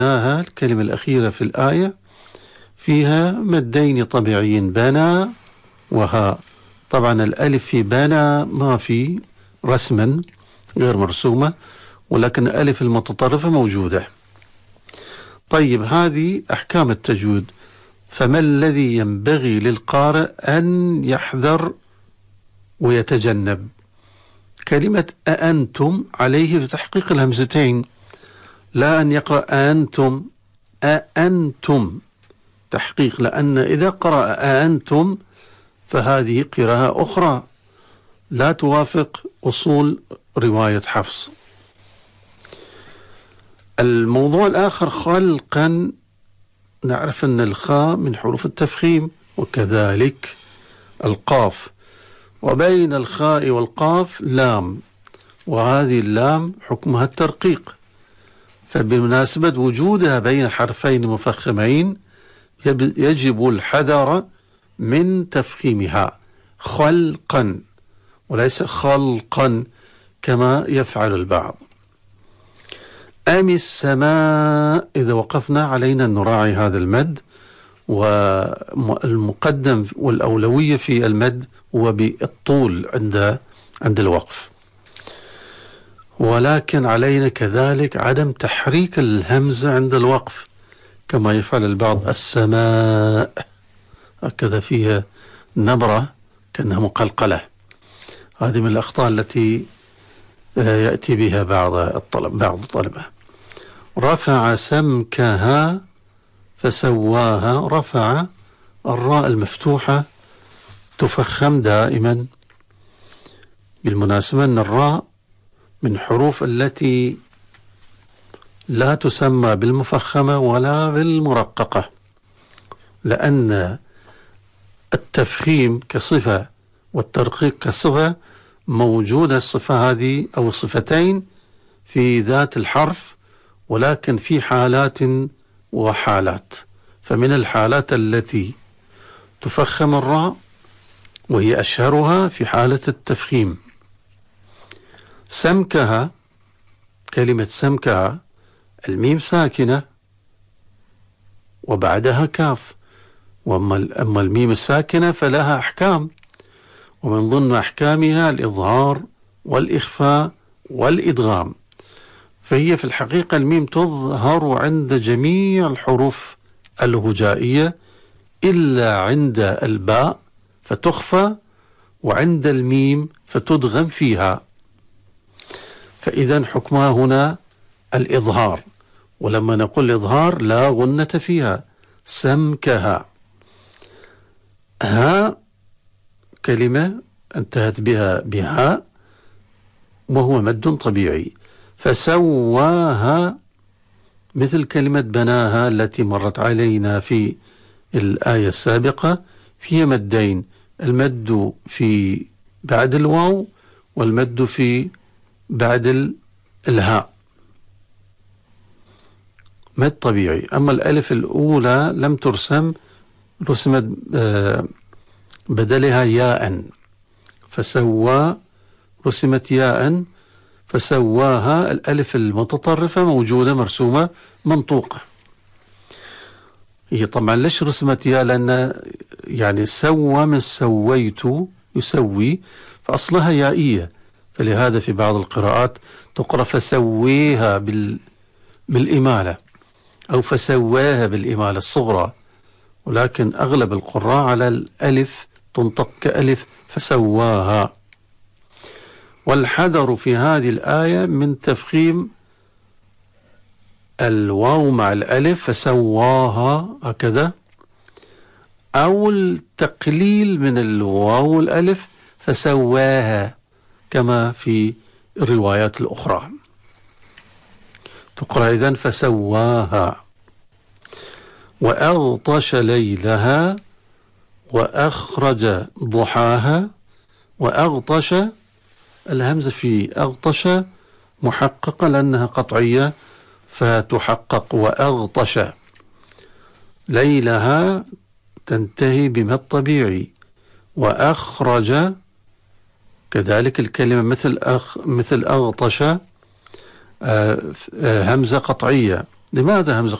الكلمة الأخيرة في الآية فيها مدين طبيعيين، بنى وها. طبعا الألف في بنى ما في رسما، غير مرسومة، ولكن الألف المتطرفة موجودة. طيب، هذه أحكام التجويد. فما الذي ينبغي للقارئ أن يحذر ويتجنب؟ كلمة أأنتم عليه لتحقيق الهمزتين، لا أن يقرأ أنتم أأنتم تحقيق، لأن إذا قرأ أأنتم فهذه قراءة أخرى لا توافق أصول رواية حفص. الموضوع الآخر خلقا، نعرف أن الخاء من حروف التفخيم، وكذلك القاف، وبين الخاء والقاف لام، وهذه اللام حكمها الترقيق، فبمناسبة وجودها بين حرفين مفخمين يجب الحذر من تفخيمها خلقا وليس خلقا كما يفعل البعض. أم السماء، إذا وقفنا علينا أن نراعي هذا المد، والمقدم والأولوية في المد هو بالطول عند الوقف، ولكن علينا كذلك عدم تحريك الهمزة عند الوقف كما يفعل البعض. السماء هكذا فيها نبرة كأنها مقلقلة، هذه من الأخطاء التي يأتي بها بعض الطلبة. رفع سمكها فسواها، رفع الراء المفتوحة تفخم دائما، بالمناسبة أن الراء من حروف التي لا تسمى بالمفخمة ولا بالمرققة، لأن التفخيم كصفة والترقيق كصفة موجودة، الصفة هذه أو الصفتين في ذات الحرف، ولكن في حالات وحالات. فمن الحالات التي تفخم الراء وهي أشهرها في حالة التفخيم. سمكها، كلمة سمكها الميم ساكنة وبعدها كاف، وأما الميم الساكنة فلها أحكام، ومن ضمن أحكامها الإظهار والإخفاء والإدغام، فهي في الحقيقة الميم تظهر عند جميع الحروف الهجائية إلا عند الباء فتخفى، وعند الميم فتدغم فيها، فإذا حكمها هنا الإظهار، ولما نقول إظهار لا غنة فيها. سمكها. ها كلمة انتهت بها وهو مد طبيعي. فسواها مثل كلمة بناها التي مرت علينا في الآية السابقة، فيها مدين، المد في بعد الواو والمد في بعد الهاء، مد طبيعي. أما الألف الأولى لم ترسم، رسمت بدلها ياء، فسوى رسمت ياء، فسواها الألف المتطرفة موجودة مرسومة منطوقة. هي طبعا ليش رسمت ياء؟ لأن يعني سوى من سويت يسوي، فأصلها يائية، فلهذا في بعض القراءات تقرأ فسويها بالإمالة أو فسواها بالإمالة الصغرى، ولكن أغلب القراء على الألف تنطق كألف فسواها. والحذر في هذه الآية من تفخيم الواو مع الألف فسواها هكذا، أو التقليل من الواو والألف فسواها كما في الروايات الأخرى، تقرأ إذن فسواها. وأغطش ليلها وأخرج ضحاها. وأغطش، الهمزة في أغطش محققة لأنها قطعية فتحقق. وأغطش ليلها تنتهي بما الطبيعي. وأخرج كذلك الكلمة مثل أغطش همزة قطعية لماذا همزة